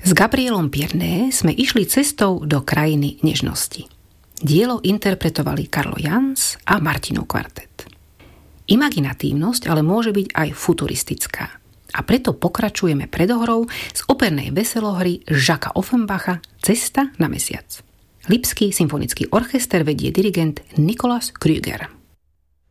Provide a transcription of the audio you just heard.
S Gabrielom Pierné sme išli cestou do krajiny nežnosti. Dielo interpretovali Karlo Jans a Martinov kvartet. Imaginatívnosť ale môže byť aj futuristická. A preto pokračujeme predohrou z opernej veselohry Jacquesa Offenbacha Cesta na mesiac. Lipský symfonický orchester vedie dirigent Nicolas Krüger.